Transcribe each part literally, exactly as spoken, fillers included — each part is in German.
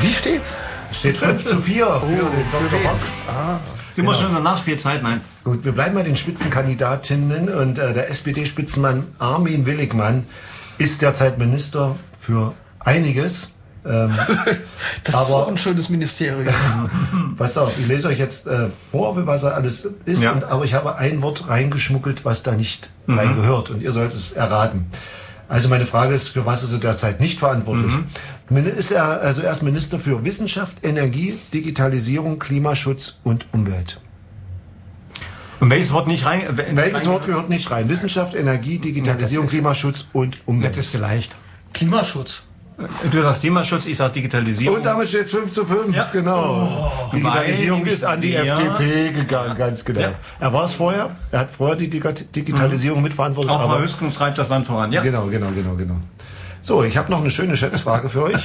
Wie steht's? Steht fünf zu vier für oh, den Doktor Rock. Ah, Sind wir schon in der Nachspielzeit? Nein. Gut, wir bleiben bei den Spitzenkandidatinnen und äh, der S P D-Spitzenmann Armin Willigmann ist derzeit Minister für einiges. Ähm, das aber, ist auch ein schönes Ministerium. Pass auf, ich lese euch jetzt äh, vor, was er alles ist, Ja. und, aber ich habe ein Wort reingeschmuggelt, was da nicht mhm. reingehört, und ihr sollt es erraten. Also meine Frage ist, für was ist er derzeit nicht verantwortlich? Mhm. Ist er, also er ist Minister für Wissenschaft, Energie, Digitalisierung, Klimaschutz und Umwelt. Und welches Wort nicht rein? Äh, Welches rein Wort gehört nicht rein? Wissenschaft, Energie, Digitalisierung, Ja, ist, Klimaschutz und Umwelt. Das ist leicht. Klimaschutz. Du sagst Klimaschutz, ich sag Digitalisierung. Und damit steht es fünf zu fünf, Ja. genau. Oh, Digitalisierung weil- ist an die ja. F D P gegangen, ganz genau. Ja. Er war es vorher, er hat vorher die Digi- Digitalisierung mhm. mitverantwortet. Auch Frau aber Hüskens treibt das Land voran, ja? Genau, genau, genau, genau. So, ich habe noch eine schöne Schätzfrage für euch.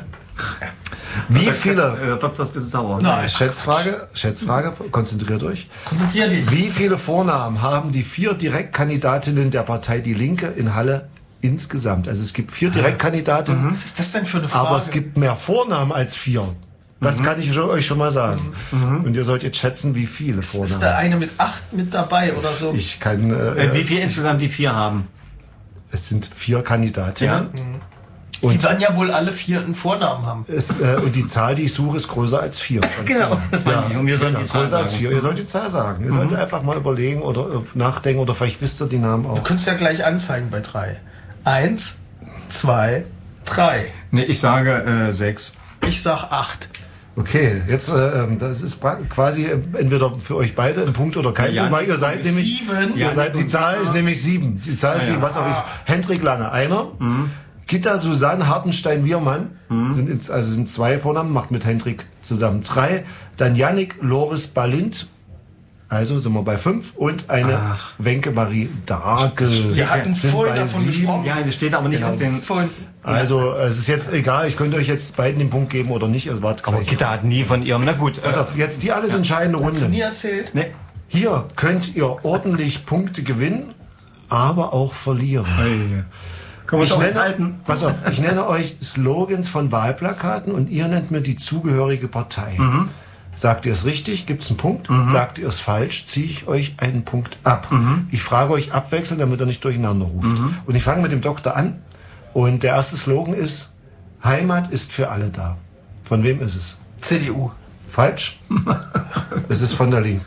Wie viele... Äh, Doktor, das bisschen sauer. Nein. Schätzfrage, Schätzfrage, konzentriert euch. Konzentrier dich. Wie viele Vornamen haben die vier Direktkandidatinnen der Partei Die Linke in Halle insgesamt? Also es gibt vier Direktkandidatinnen, Was ist das denn für eine Frage? aber es gibt mehr Vornamen als vier. Das kann ich schon, euch schon mal sagen. Mhm. Und ihr sollt jetzt schätzen, wie viele ist da Vornamen. eine mit acht mit dabei oder so? Ich kann... Äh, Äh, wie viel insgesamt die vier haben? es sind vier Kandidatinnen. Die Und, werden ja wohl alle vier einen Vornamen haben. es, äh, und die Zahl, die ich suche, ist größer als vier. Ganz Genau. Ja, Und wir sollen genau, die Zahl größer als sagen. vier. Ihr sollt die Zahl sagen. Ihr sollt einfach mal überlegen oder äh, nachdenken, oder vielleicht wisst ihr die Namen auch. Du könntest ja gleich anzeigen bei drei. Eins, zwei, drei. Nee, ich sage äh, sechs. Ich sag acht. Okay, jetzt äh, ähm, das ist pra- quasi äh, entweder für euch beide ein Punkt oder kein Ja, Punkt, weil ihr seid nämlich sieben. ihr Ja, seid, die und- Zahl ist nämlich sieben. Die Zahl ist ja. sieben. Was auch ich. Hendrik Lange einer, Gitta Susanne Hartenstein Wiermann sind jetzt, also sind zwei Vornamen, macht mit Hendrik zusammen drei. Dann Yannick Loris Balint, also sind wir bei fünf, und eine Ach. Wenke Marie Dagel. Wir hatten Sind vorhin bei davon sieben. gesprochen. Ja, das steht aber nicht auf den... Vorhin, Also es ist jetzt egal, ich könnte euch jetzt beiden den Punkt geben oder nicht. Also wart Aber gleich. Gitta hat nie von ihrem... Na gut. Pass Äh, auf, jetzt die alles entscheidende hast du nie Runde. erzählt? nee. Hier könnt ihr ordentlich Punkte gewinnen, aber auch verlieren. Hey. Können wir Ich uns auch nenne, halten? pass auf, ich nenne euch Slogans von Wahlplakaten und ihr nennt mir die zugehörige Partei. Mhm. Sagt ihr es richtig, gibt es einen Punkt. Sagt ihr es falsch, ziehe ich euch einen Punkt ab. Mhm. Ich frage euch abwechselnd, damit ihr nicht durcheinander ruft. Und ich fange mit dem Doktor an. Und der erste Slogan ist: Heimat ist für alle da. Von wem ist es? C D U. Falsch. Es ist von der Linken.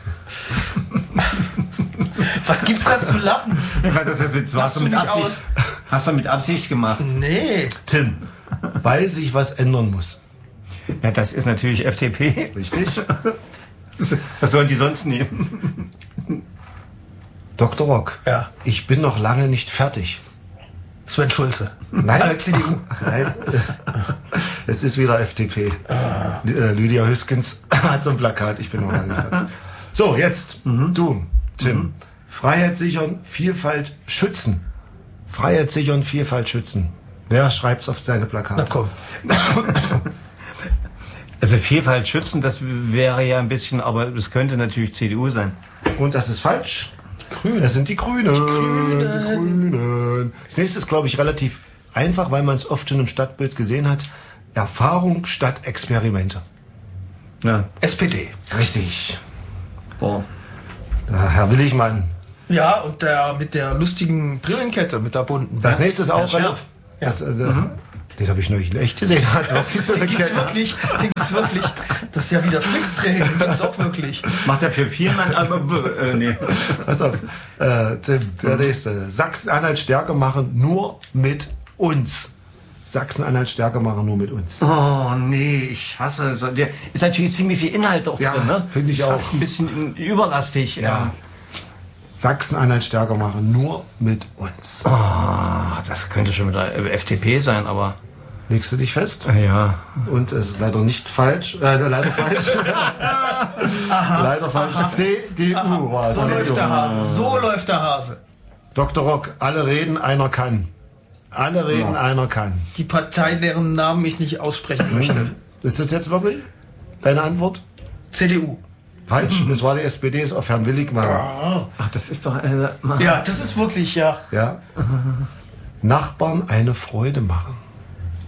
Was gibt's da zu lachen? Das ist mit, hast, du du mit mich Absicht, aus? hast du mit Absicht gemacht? Nee. Tim, weil sich was ändern muss. Ja, das ist natürlich F D P. Richtig? Was sollen die sonst nehmen? Doktor Rock, Ja. ich bin noch lange nicht fertig. Sven Schulze. Nein. Äh, C D U. Nein, es ist wieder F D P. Äh, Lydia Hüskens hat so ein Plakat, ich bin noch lange nicht fertig. So, jetzt du, Tim. Freiheit sichern, Vielfalt schützen. Freiheit sichern, Vielfalt schützen. Wer schreibt's auf seine Plakate? Na komm. Also Vielfalt schützen, das wäre ja ein bisschen, aber es könnte natürlich C D U sein. Und das ist falsch. Grün. Das sind die Grünen. Die Grünen. Das nächste ist, glaube ich, relativ einfach, weil man es oft schon im Stadtbild gesehen hat. Erfahrung statt Experimente. Ja. S P D. Richtig. Boah. Ja, Herr Willigmann. Ja, und der mit der lustigen Brillenkette, mit der bunten. Das nächste ist auch Herr Scherf. relativ. Das, äh, Den habe ich neulich in echt gesehen. Hat wirklich so eine Den gibt's Kette. wirklich, den gibt's wirklich. Das ist ja wieder Flixtraining, den gibt's auch wirklich. Macht er für vier Mann, aber äh, nee. Pass auf. Äh, Tim, der nächste. Sachsen-Anhalt stärker machen, nur mit uns. Sachsen-Anhalt stärker machen, nur mit uns. Oh nee, ich hasse so. Der ist natürlich ziemlich viel Inhalt auch Ja, drin, ne? finde ich ist auch. fast ein bisschen überlastig. Ja. Sachsen-Anhalt stärker machen, nur mit uns. Ah, das könnte schon wieder F D P sein, aber Legst du dich fest? ja. Und es ist leider nicht falsch. Äh, leider falsch. Leider falsch. C D U war es. So läuft der Hase. So läuft der Hase. Doktor Rock, alle reden, einer kann. Alle reden, einer kann. Die Partei, deren Namen ich nicht aussprechen möchte. Ist das jetzt wirklich deine Antwort? C D U. Falsch. Das war die S P D, ist auf Herrn Willigmann. Ach, das ist doch eine. Ja, das ist wirklich, ja. Ja. Nachbarn eine Freude machen.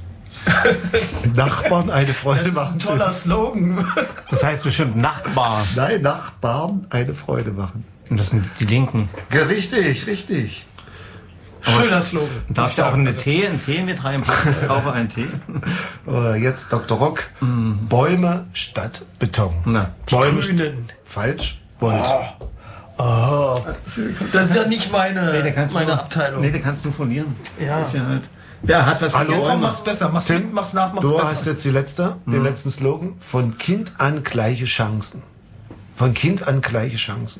Nachbarn eine Freude Das ist machen. ein toller Slogan. Das heißt bestimmt Nachbar. Nein, Nachbarn eine Freude machen. Und das sind die Linken. Ja, richtig, richtig. Schöner Slogan. Darfst du auch eine Tee, einen Tee mit reinpacken? Ich kaufe einen Tee. Äh, jetzt Doktor Rock. Mm. Bäume statt Beton. Na, Bäume Grünen. falsch. Volt. Oh. Das ist ja nicht meine, Nee, da kannst meine du, Abteilung. Nee, da kannst du verlieren. Ja. Das ist ja halt. Wer hat was Hallo, gegen Komm, Bäume? mach's besser. Mach's Tim, mit, mach's nach, mach's Du besser. hast jetzt die letzte, den letzten Slogan. Von Kind an gleiche Chancen. Von Kind an gleiche Chancen.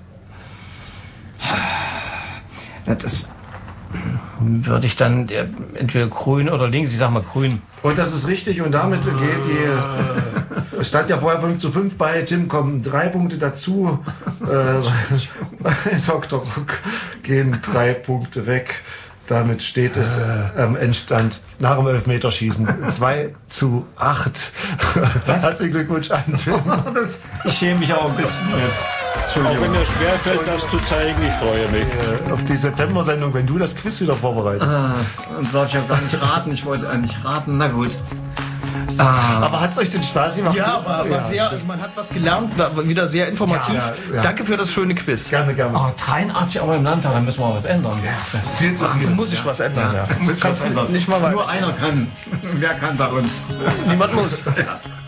Ja, das würde ich dann ja, entweder grün oder links. Ich sag mal grün. Und das ist richtig und damit geht die, es stand ja vorher fünf zu fünf bei, Tim kommen drei Punkte dazu, äh, bei Doktor Rock gehen drei Punkte weg. Damit steht es am Endstand nach dem Elfmeterschießen zwei zu acht. Herzlichen Glückwunsch an Tim. Ich schäme mich auch ein bisschen jetzt. Auch wenn mir schwerfällt, das zu zeigen, ich freue mich. Auf die September-Sendung, wenn du das Quiz wieder vorbereitest. Ah, und darf ich ja gar nicht raten. Ich wollte eigentlich raten. Na gut. Aber hat es euch den Spaß gemacht? Ja, aber, aber sehr, also man hat was gelernt, war wieder sehr informativ. Ja, ja. Danke für das schöne Quiz. Gerne, gerne. Oh, dreiundachtzig Euro im Landtag, da müssen wir was ändern. Das Viel zu Ach, viel. du musst ich was ändern, ja. muss Du kannst was ändern. nicht mal weiter. Nur einer kann. Wer kann bei uns? Niemand muss. Ja.